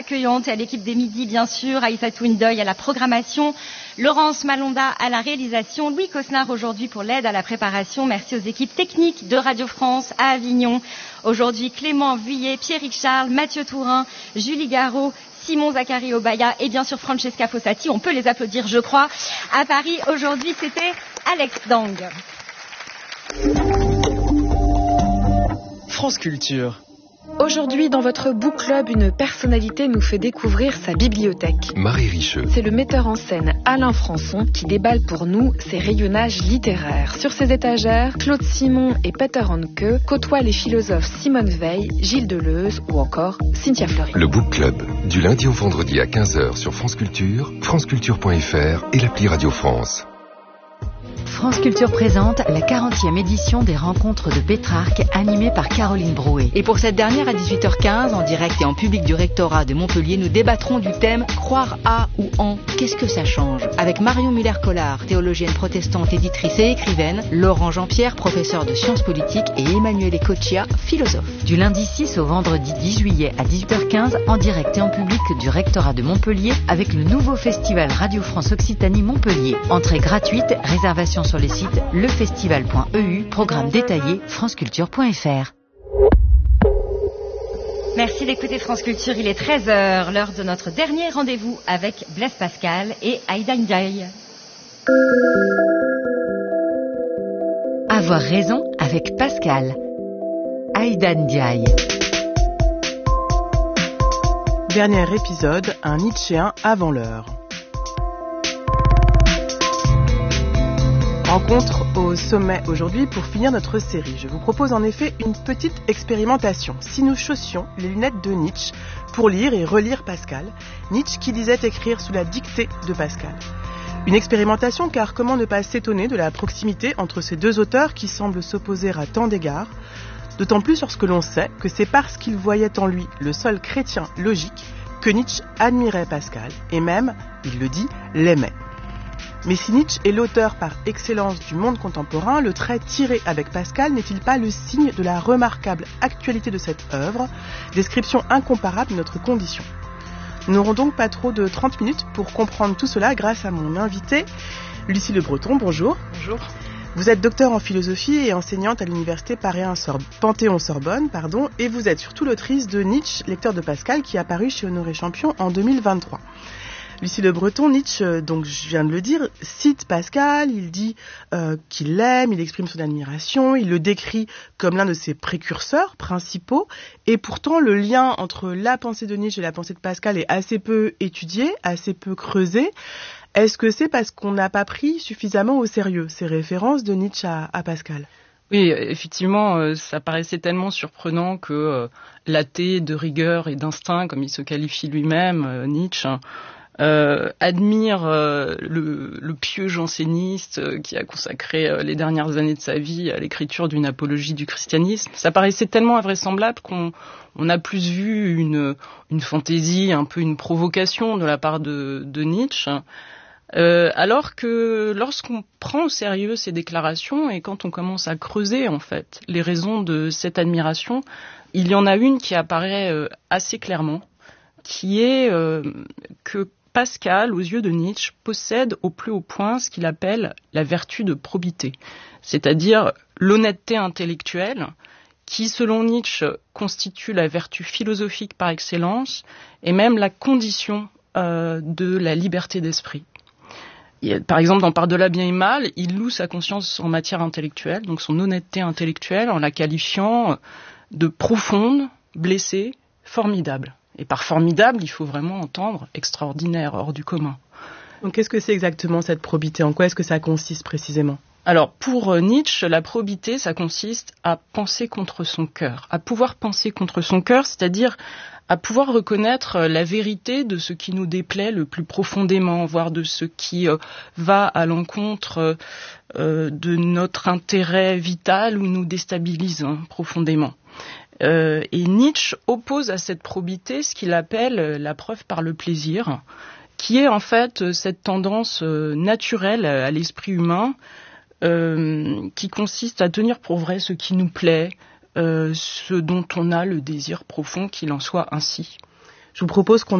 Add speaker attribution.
Speaker 1: accueillante et à l'équipe des midis, bien sûr, Aïssatou Ndoye à la programmation, Laurence Malonda à la réalisation, Louis Cosnard aujourd'hui pour l'aide à la préparation. Merci aux équipes techniques de Radio France à Avignon. Aujourd'hui, Clément Vuillet, Pierrick Charles, Mathieu Tourin, Julie Garot, Simon Zachary Obaya et bien sûr Francesca Fossati. On peut les applaudir, je crois. À Paris, aujourd'hui, c'était Alex Dang.
Speaker 2: France Culture.
Speaker 3: Aujourd'hui, dans votre book club, une personnalité nous fait découvrir sa bibliothèque.
Speaker 4: Marie Richeux.
Speaker 3: C'est le metteur en scène Alain Françon qui déballe pour nous ses rayonnages littéraires. Sur ses étagères, Claude Simon et Peter Handke côtoient les philosophes Simone Veil, Gilles Deleuze ou encore Cynthia Fleury.
Speaker 4: Le book club, du lundi au vendredi à 15h sur France Culture, franceculture.fr et l'appli Radio France.
Speaker 5: France Culture présente la 40e édition des Rencontres de Pétrarque, animée par Caroline Brouet. Et pour cette dernière à 18h15, en direct et en public du rectorat de Montpellier, nous débattrons du thème « Croire à ou en, qu'est-ce que ça change ?» avec Marion Muller-Collard, théologienne protestante, éditrice et écrivaine, Laurent Jean-Pierre, professeur de sciences politiques et Emmanuel Ecoccia, philosophe. Du lundi 6 au vendredi 10 juillet à 18h15, en direct et en public du rectorat de Montpellier, avec le nouveau festival Radio France Occitanie Montpellier. Entrée gratuite, réservation sur les sites lefestival.eu, programme détaillé franceculture.fr.
Speaker 1: Merci d'écouter France Culture, il est 13h, l'heure de notre dernier rendez-vous avec Blaise Pascal et Aïda Ndiaye.
Speaker 5: Avoir raison avec Pascal. Aïda Ndiaye.
Speaker 6: Dernier épisode, un Nietzschéen avant l'heure. Rencontre au sommet aujourd'hui pour finir notre série. Je vous propose en effet une petite expérimentation. Si nous chaussions les lunettes de Nietzsche pour lire et relire Pascal, Nietzsche qui disait écrire sous la dictée de Pascal. Une expérimentation car comment ne pas s'étonner de la proximité entre ces deux auteurs qui semblent s'opposer à tant d'égards, d'autant plus lorsque l'on sait que c'est parce qu'il voyait en lui le seul chrétien logique que Nietzsche admirait Pascal et même, il le dit, l'aimait. Mais si Nietzsche est l'auteur par excellence du monde contemporain, le trait tiré avec Pascal n'est-il pas le signe de la remarquable actualité de cette œuvre, description incomparable de notre condition ? Nous n'aurons donc pas trop de 30 minutes pour comprendre tout cela grâce à mon invité, Lucie Le Breton. Bonjour.
Speaker 7: Bonjour.
Speaker 6: Vous êtes docteur en philosophie et enseignante à l'université Panthéon-Sorbonne, et vous êtes surtout l'autrice de Nietzsche, lecteur de Pascal, qui est apparu chez Honoré Champion en 2023. Lucie Le Breton, Nietzsche, donc je viens de le dire, cite Pascal, il dit qu'il l'aime, il exprime son admiration, il le décrit comme l'un de ses précurseurs principaux, et pourtant le lien entre la pensée de Nietzsche et la pensée de Pascal est assez peu étudié, assez peu creusé. Est-ce que c'est parce qu'on n'a pas pris suffisamment au sérieux ces références de Nietzsche à Pascal ?
Speaker 7: Oui, effectivement, ça paraissait tellement surprenant que l'athée de rigueur et d'instinct, comme il se qualifie lui-même, Nietzsche, admire le pieux janséniste qui a consacré les dernières années de sa vie à l'écriture d'une apologie du christianisme. Ça paraissait tellement invraisemblable qu'on a plus vu une fantaisie, un peu une provocation de la part de Nietzsche. Alors que lorsqu'on prend au sérieux ces déclarations et quand on commence à creuser en fait les raisons de cette admiration, il y en a une qui apparaît assez clairement, qui est que Pascal, aux yeux de Nietzsche, possède au plus haut point ce qu'il appelle la vertu de probité, c'est-à-dire l'honnêteté intellectuelle qui, selon Nietzsche, constitue la vertu philosophique par excellence et même la condition de la liberté d'esprit. Par exemple, dans Par-delà bien et mal, il loue sa conscience en matière intellectuelle, donc son honnêteté intellectuelle, en la qualifiant de profonde, blessée, formidable. Et par formidable, il faut vraiment entendre extraordinaire, hors du commun.
Speaker 6: Donc qu'est-ce que c'est exactement cette probité ? En quoi est-ce que ça consiste précisément ?
Speaker 7: Alors, pour Nietzsche, la probité, ça consiste à penser contre son cœur, à pouvoir penser contre son cœur, c'est-à-dire à pouvoir reconnaître la vérité de ce qui nous déplaît le plus profondément, voire de ce qui va à l'encontre de notre intérêt vital ou nous déstabilise profondément. Et Nietzsche oppose à cette probité ce qu'il appelle la preuve par le plaisir, qui est en fait cette tendance naturelle à l'esprit humain qui consiste à tenir pour vrai ce qui nous plaît, ce dont on a le désir profond qu'il en soit ainsi.
Speaker 6: Je vous propose qu'on